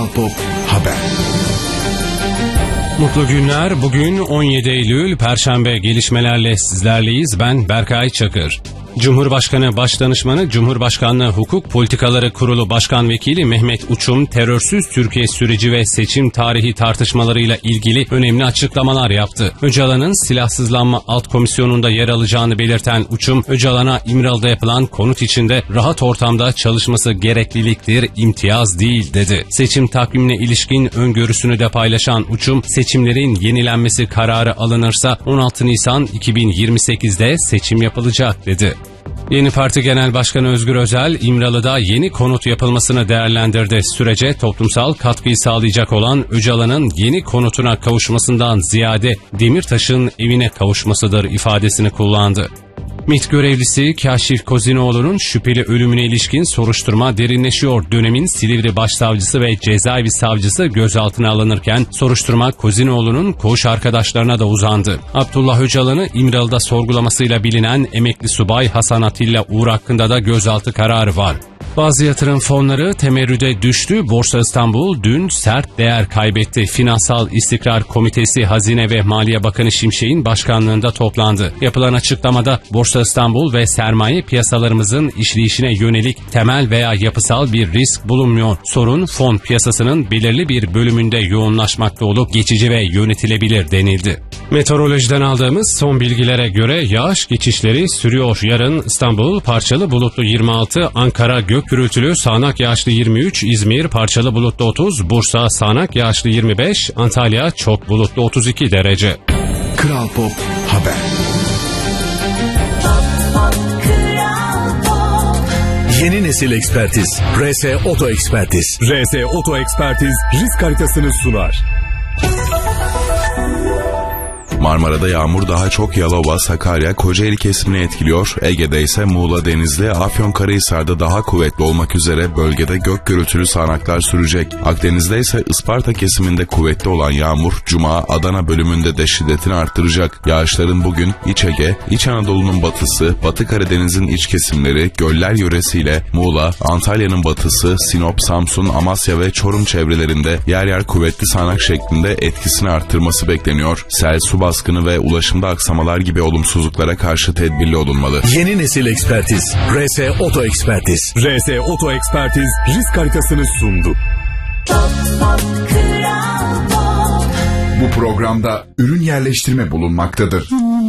Kral Pop Haber. Mutlu günler. Bugün 17 Eylül Perşembe, gelişmelerle sizlerleyiz. Ben Berkay Çakır. Cumhurbaşkanı Başdanışmanı, Cumhurbaşkanlığı Hukuk Politikaları Kurulu Başkan Vekili Mehmet Uçum, terörsüz Türkiye süreci ve seçim tarihi tartışmalarıyla ilgili önemli açıklamalar yaptı. Öcalan'ın silahsızlanma alt komisyonunda yer alacağını belirten Uçum, Öcalan'a İmralı'da yapılan konut içinde rahat ortamda çalışması gerekliliktir, imtiyaz değil dedi. Seçim takvimine ilişkin öngörüsünü de paylaşan Uçum, seçimlerin yenilenmesi kararı alınırsa 16 Nisan 2028'de seçim yapılacak dedi. Yeni Parti Genel Başkanı Özgür Özel, İmralı'da yeni konut yapılmasını değerlendirdi. Sürece toplumsal katkıyı sağlayacak olan Öcalan'ın yeni konutuna kavuşmasından ziyade Demirtaş'ın evine kavuşmasıdır ifadesini kullandı. MİT görevlisi Kaşif Kozinoğlu'nun şüpheli ölümüne ilişkin soruşturma derinleşiyor. Dönemin Silivri Başsavcısı ve Cezaevi Savcısı gözaltına alınırken soruşturma Kozinoğlu'nun koğuş arkadaşlarına da uzandı. Abdullah Öcalan'ı İmralı'da sorgulamasıyla bilinen emekli subay Hasan Atilla Uğur hakkında da gözaltı kararı var. Bazı yatırım fonları temerrüde düştü. Borsa İstanbul dün sert değer kaybetti. Finansal İstikrar Komitesi Hazine ve Maliye Bakanı Şimşek'in başkanlığında toplandı. Yapılan açıklamada Borsa İstanbul ve sermaye piyasalarımızın işleyişine yönelik temel veya yapısal bir risk bulunmuyor. Sorun fon piyasasının belirli bir bölümünde yoğunlaşmakta olup geçici ve yönetilebilir denildi. Meteorolojiden aldığımız son bilgilere göre yağış geçişleri sürüyor. Yarın İstanbul parçalı bulutlu 26, Ankara gök gürültülü sağanak yağışlı 23, İzmir parçalı bulutlu 30, Bursa sağanak yağışlı 25, Antalya çok bulutlu 32 derece. Kral Pop Haber. Yeni nesil ekspertiz. RS Oto Ekspertiz. RS Oto Ekspertiz risk haritasını sunar. Marmara'da yağmur daha çok Yalova, Sakarya, Kocaeli kesimini etkiliyor. Ege'de ise Muğla, Denizli, Afyonkarahisar'da daha kuvvetli olmak üzere bölgede gök gürültülü sağanaklar sürecek. Akdeniz'de ise Isparta kesiminde kuvvetli olan yağmur Cuma, Adana bölümünde de şiddetini arttıracak. Yağışların bugün İç Ege, İç Anadolu'nun batısı, Batı Karadeniz'in iç kesimleri, göller yöresiyle Muğla, Antalya'nın batısı, Sinop, Samsun, Amasya ve Çorum çevrelerinde yer yer kuvvetli sağanak şeklinde etkisini arttırması bekleniyor. Sel, su baskını ve ulaşımda aksamalar gibi olumsuzluklara karşı tedbirli olunmalı. Yeni nesil ekspertiz. RS Oto Ekspertiz. RS Oto Ekspertiz risk haritasını sundu. Bu programda ürün yerleştirme bulunmaktadır.